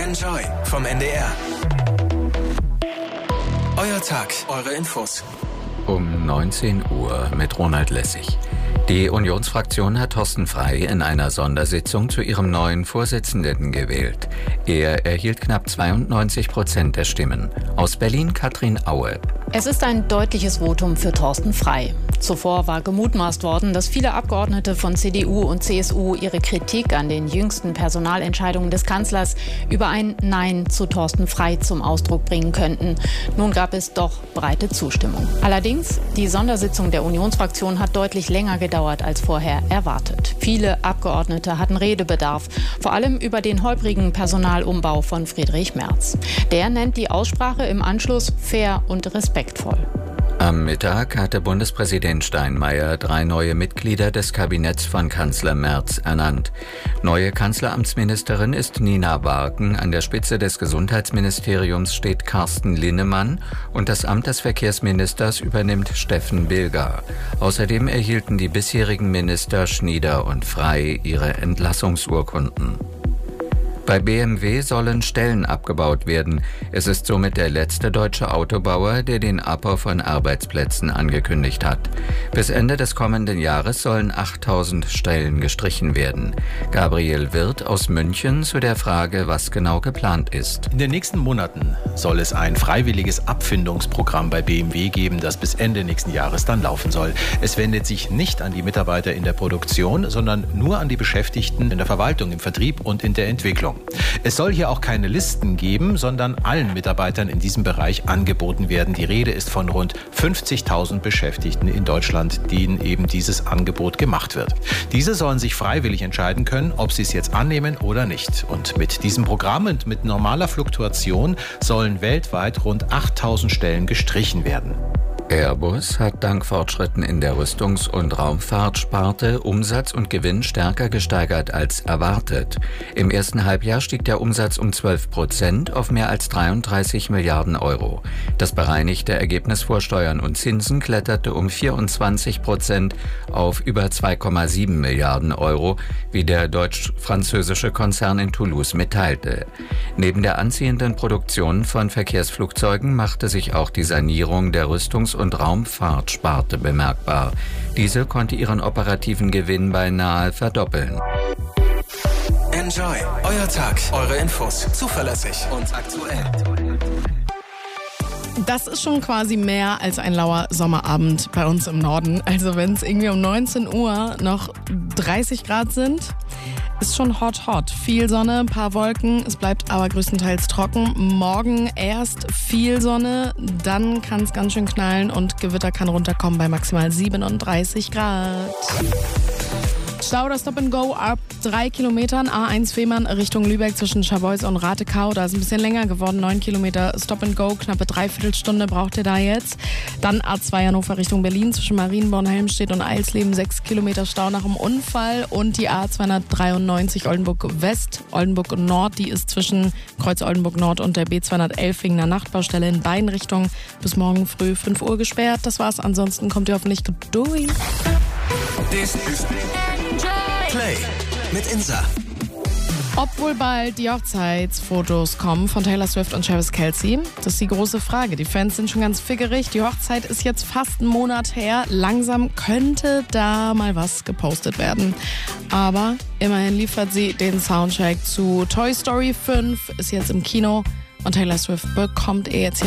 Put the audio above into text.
Enjoy vom NDR. Euer Tag, eure Infos. Um 19 Uhr mit Ronald Lessig. Die Unionsfraktion hat Thorsten Frey in einer Sondersitzung zu ihrem neuen Vorsitzenden gewählt. Er erhielt knapp 92% der Stimmen. Aus Berlin Katrin Aue. Es ist ein deutliches Votum für Thorsten Frey. Zuvor war gemutmaßt worden, dass viele Abgeordnete von CDU und CSU ihre Kritik an den jüngsten Personalentscheidungen des Kanzlers über ein Nein zu Thorsten Frey zum Ausdruck bringen könnten. Nun gab es doch breite Zustimmung. Allerdings, die Sondersitzung der Unionsfraktion hat deutlich länger gedauert als vorher erwartet. Viele Abgeordnete hatten Redebedarf, vor allem über den holprigen Personalumbau von Friedrich Merz. Der nennt die Aussprache im Anschluss fair und respektvoll. Am Mittag hatte Bundespräsident Steinmeier 3 neue Mitglieder des Kabinetts von Kanzler Merz ernannt. Neue Kanzleramtsministerin ist Nina Barken, an der Spitze des Gesundheitsministeriums steht Carsten Linnemann und das Amt des Verkehrsministers übernimmt Steffen Bilger. Außerdem erhielten die bisherigen Minister Schnieder und Frey ihre Entlassungsurkunden. Bei BMW sollen Stellen abgebaut werden. Es ist somit der letzte deutsche Autobauer, der den Abbau von Arbeitsplätzen angekündigt hat. Bis Ende des kommenden Jahres sollen 8000 Stellen gestrichen werden. Gabriel Wirth aus München zu der Frage, was genau geplant ist. In den nächsten Monaten soll es ein freiwilliges Abfindungsprogramm bei BMW geben, das bis Ende nächsten Jahres dann laufen soll. Es wendet sich nicht an die Mitarbeiter in der Produktion, sondern nur an die Beschäftigten in der Verwaltung, im Vertrieb und in der Entwicklung. Es soll hier auch keine Listen geben, sondern allen Mitarbeitern in diesem Bereich angeboten werden. Die Rede ist von rund 50.000 Beschäftigten in Deutschland, denen eben dieses Angebot gemacht wird. Diese sollen sich freiwillig entscheiden können, ob sie es jetzt annehmen oder nicht. Und mit diesem Programm und mit normaler Fluktuation sollen weltweit rund 8.000 Stellen gestrichen werden. Airbus hat dank Fortschritten in der Rüstungs- und Raumfahrtsparte Umsatz und Gewinn stärker gesteigert als erwartet. Im ersten Halbjahr stieg der Umsatz um 12% auf mehr als 33 Milliarden Euro. Das bereinigte Ergebnis vor Steuern und Zinsen kletterte um 24% auf über 2,7 Milliarden Euro, wie der deutsch-französische Konzern in Toulouse mitteilte. Neben der anziehenden Produktion von Verkehrsflugzeugen machte sich auch die Sanierung der Rüstungs- und Raumfahrtsparte bemerkbar. Diese konnte ihren operativen Gewinn beinahe verdoppeln. Enjoy. Euer Tag, eure Infos. Zuverlässig und aktuell. Das ist schon quasi mehr als ein lauer Sommerabend bei uns im Norden. Also wenn es irgendwie um 19 Uhr noch 30 Grad sind, ist schon hot. Viel Sonne, ein paar Wolken, es bleibt aber größtenteils trocken. Morgen erst viel Sonne, dann kann es ganz schön knallen und Gewitter kann runterkommen bei maximal 37 Grad. Stau oder Stop and Go ab 3 Kilometern. A1 Fehmarn Richtung Lübeck zwischen Scharbeutz und Ratekau. Da ist ein bisschen länger geworden. 9 Kilometer Stop and Go. Knappe Dreiviertelstunde braucht ihr da jetzt. Dann A2 Hannover Richtung Berlin zwischen Marienborn, Helmstedt und Eisleben. 6 Kilometer Stau nach dem Unfall. Und die A293 Oldenburg West, Oldenburg Nord. Die ist zwischen Kreuz Oldenburg Nord und der B211 wegen einer Nachtbaustelle in beiden Richtungen bis morgen früh 5 Uhr gesperrt. Das war's. Ansonsten kommt ihr hoffentlich durch. Das ist Play mit Insa. Obwohl bald die Hochzeitsfotos kommen von Taylor Swift und Travis Kelce, das ist die große Frage. Die Fans sind schon ganz fickerig. Die Hochzeit ist jetzt fast einen Monat her. Langsam könnte da mal was gepostet werden. Aber immerhin liefert sie den Soundtrack zu Toy Story 5, ist jetzt im Kino und Taylor Swift bekommt jetzt